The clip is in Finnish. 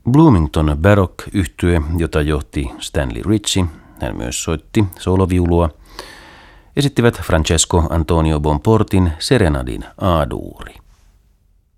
Bloomington Baroque-yhtye, jota johti Stanley Ritchie, hän myös soitti sooloviulua, esittivät Francesco Antonio Bonportin Serenadin A-duuri.